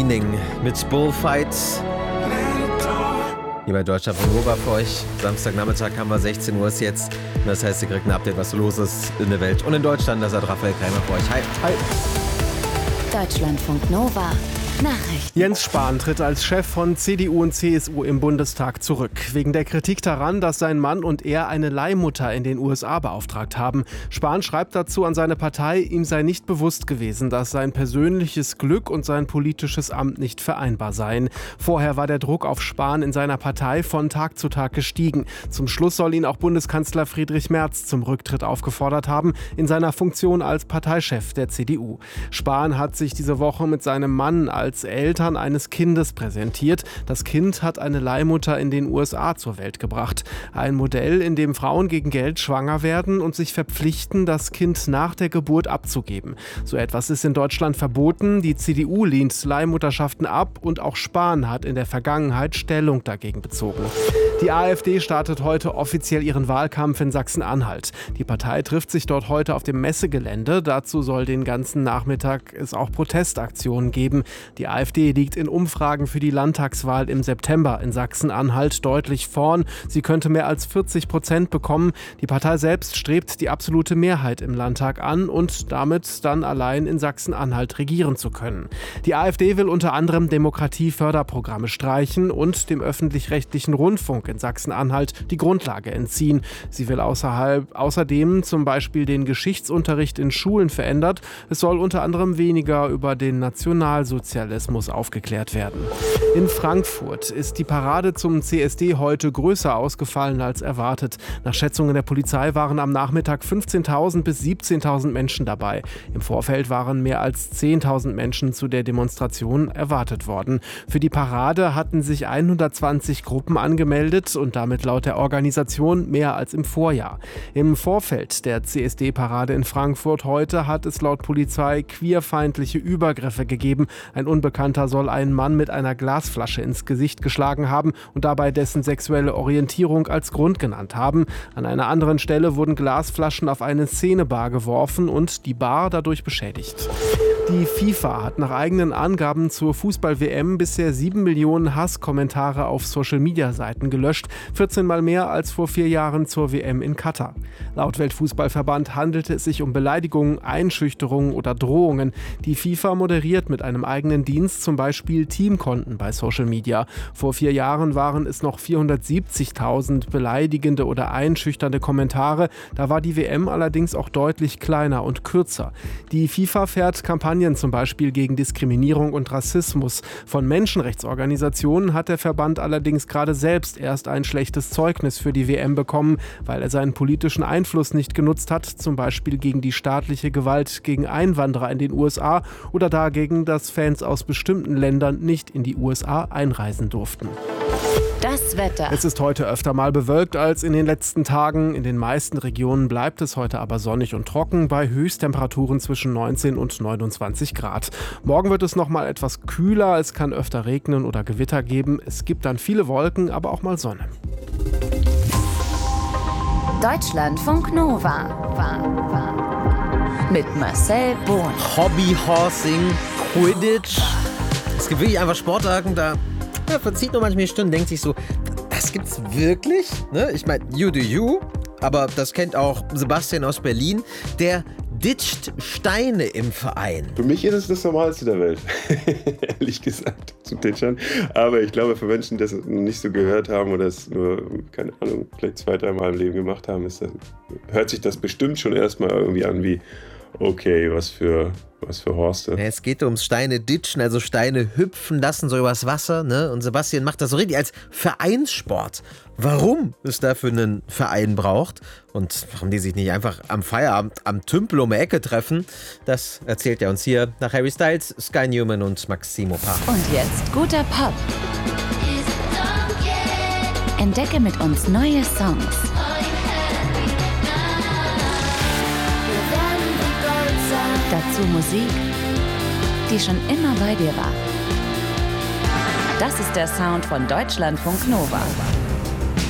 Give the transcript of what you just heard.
Meaning mit Bullfight. Hier bei Deutschland von Nova für euch. Samstagnachmittag haben wir 16 Uhr ist jetzt. Das heißt, ihr kriegt ein Update, was los ist in der Welt und in Deutschland. Das hat Raphael Krämer für euch. Hi. Hi. Deutschlandfunk Nova. Nachrichten. Jens Spahn tritt als Chef von CDU und CSU im Bundestag zurück. Wegen der Kritik daran, dass sein Mann und er eine Leihmutter in den USA beauftragt haben. Spahn schreibt dazu an seine Partei, ihm sei nicht bewusst gewesen, dass sein persönliches Glück und sein politisches Amt nicht vereinbar seien. Vorher war der Druck auf Spahn in seiner Partei von Tag zu Tag gestiegen. Zum Schluss soll ihn auch Bundeskanzler Friedrich Merz zum Rücktritt aufgefordert haben, in seiner Funktion als Parteichef der CDU. Spahn hat sich diese Woche mit seinem Mann als Eltern eines Kindes präsentiert. Das Kind hat eine Leihmutter in den USA zur Welt gebracht. Ein Modell, in dem Frauen gegen Geld schwanger werden und sich verpflichten, das Kind nach der Geburt abzugeben. So etwas ist in Deutschland verboten. Die CDU lehnt Leihmutterschaften ab und auch Spahn hat in der Vergangenheit Stellung dagegen bezogen. Die AfD startet heute offiziell ihren Wahlkampf in Sachsen-Anhalt. Die Partei trifft sich dort heute auf dem Messegelände. Dazu soll den ganzen Nachmittag es auch Protestaktionen geben. Die AfD liegt in Umfragen für die Landtagswahl im September in Sachsen-Anhalt deutlich vorn. Sie könnte mehr als 40% bekommen. Die Partei selbst strebt die absolute Mehrheit im Landtag an und damit dann allein in Sachsen-Anhalt regieren zu können. Die AfD will unter anderem Demokratieförderprogramme streichen und dem öffentlich-rechtlichen Rundfunk in Sachsen-Anhalt die Grundlage entziehen. Sie will außerdem zum Beispiel den Geschichtsunterricht in Schulen verändert. Es soll unter anderem weniger über den Nationalsozialismus aufgeklärt werden. In Frankfurt ist die Parade zum CSD heute größer ausgefallen als erwartet. Nach Schätzungen der Polizei waren am Nachmittag 15.000 bis 17.000 Menschen dabei. Im Vorfeld waren mehr als 10.000 Menschen zu der Demonstration erwartet worden. Für die Parade hatten sich 120 Gruppen angemeldet und damit laut der Organisation mehr als im Vorjahr. Im Vorfeld der CSD-Parade in Frankfurt heute hat es laut Polizei queerfeindliche Übergriffe gegeben. Ein Unbekannter soll einen Mann mit einer Glasflasche ins Gesicht geschlagen haben und dabei dessen sexuelle Orientierung als Grund genannt haben. An einer anderen Stelle wurden Glasflaschen auf eine Szenebar geworfen und die Bar dadurch beschädigt. Die FIFA hat nach eigenen Angaben zur Fußball-WM bisher 7 Millionen Hasskommentare auf Social-Media-Seiten gelöscht, 14 Mal mehr als vor 4 Jahren zur WM in Katar. Laut Weltfußballverband handelte es sich um Beleidigungen, Einschüchterungen oder Drohungen. Die FIFA moderiert mit einem eigenen Dienst zum Beispiel Teamkonten bei Social Media. Vor 4 Jahren waren es noch 470.000 beleidigende oder einschüchternde Kommentare. Da war die WM allerdings auch deutlich kleiner und kürzer. Die FIFA fährt Kampagnen zum Beispiel gegen Diskriminierung und Rassismus. Von Menschenrechtsorganisationen hat der Verband allerdings gerade selbst erst ein schlechtes Zeugnis für die WM bekommen, weil er seinen politischen Einfluss nicht genutzt hat, zum Beispiel gegen die staatliche Gewalt gegen Einwanderer in den USA oder dagegen, dass Fans aus bestimmten Ländern nicht in die USA einreisen durften. Das Wetter. Es ist heute öfter mal bewölkt als in den letzten Tagen. In den meisten Regionen bleibt es heute aber sonnig und trocken bei Höchsttemperaturen zwischen 19 und 29 Grad. Morgen wird es noch mal etwas kühler. Es kann öfter regnen oder Gewitter geben. Es gibt dann viele Wolken, aber auch mal Sonne. Deutschlandfunk Nova. Mit Marcel Bohn. Hobbyhorsing, Quidditch. Es gibt wirklich einfach Sportarten, da verzieht nur manchmal die Stirn, denkt sich so, das gibt's wirklich? Ne? Ich meine, you do you, aber das kennt auch Sebastian aus Berlin, der ditcht Steine im Verein. Für mich ist es das Normalste der Welt, ehrlich gesagt, zu ditchern. Aber ich glaube, für Menschen, die das nicht so gehört haben oder es nur, keine Ahnung, vielleicht 2-3 Mal im Leben gemacht haben, hört sich das bestimmt schon erstmal irgendwie an wie, okay, was für Horste. Ja, es geht ums Steine ditchen, also Steine hüpfen lassen, so übers Wasser. Ne? Und Sebastian macht das so richtig als Vereinssport. Warum es dafür einen Verein braucht und warum die sich nicht einfach am Feierabend am Tümpel um die Ecke treffen, das erzählt er uns hier nach Harry Styles, Sky Newman und Maximo Park. Und jetzt guter Pop. Entdecke mit uns neue Songs. Dazu Musik, die schon immer bei dir war. Das ist der Sound von Deutschlandfunk Nova.